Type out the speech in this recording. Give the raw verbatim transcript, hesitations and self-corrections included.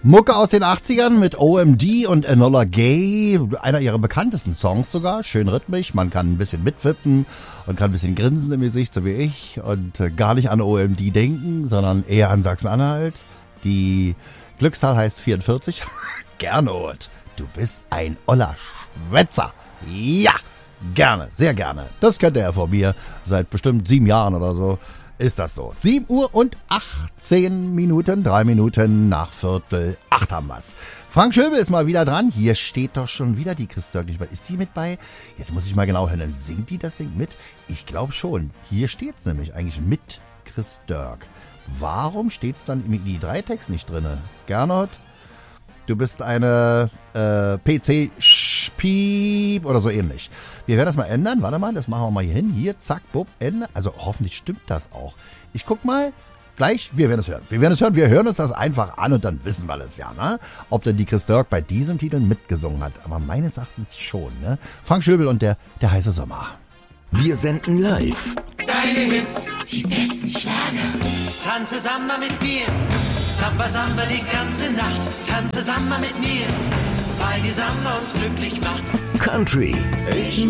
Mucke aus den achtzigern mit O M D und Enola Gay, einer ihrer bekanntesten Songs sogar, schön rhythmisch, man kann ein bisschen mitwippen und kann ein bisschen grinsen im Gesicht, so wie ich, und äh, gar nicht an O M D denken, sondern eher an Sachsen-Anhalt. Die Glückszahl heißt vierundvierzig. Gernot, du bist ein oller Schwätzer. Ja, gerne, sehr gerne. Das kennt er von mir seit bestimmt sieben Jahren oder so. Ist das so? sieben Uhr und achtzehn Minuten, drei Minuten nach Viertel acht haben wir's. Frank Schöbel ist mal wieder dran. Hier steht doch schon wieder die Chris Dirk nicht bei. Ist die mit bei? Jetzt muss ich mal genau hören. Singt die das Ding mit? Ich glaube schon. Hier steht's nämlich eigentlich mit Chris Dirk. Warum steht's dann im I D drei Text nicht drinne? Gernot, du bist eine äh, P C-Piep oder so ähnlich. Wir werden das mal ändern. Warte mal, das machen wir mal hier hin. Hier, zack, bupp, Ende. Also hoffentlich stimmt das auch. Ich guck mal. Gleich, wir werden es hören. Wir werden es hören, wir hören uns das einfach an und dann wissen wir das ja, ne? Ob denn die Chris Dirk bei diesem Titel mitgesungen hat. Aber meines Erachtens schon, ne? Frank Schöbel und der, der heiße Sommer. Wir senden live. Deine Hits, die besten Schlager. Tanze Samba mit mir, Samba Samba die ganze Nacht. Tanze Samba mit mir, weil die Samba uns glücklich macht. Country. Ich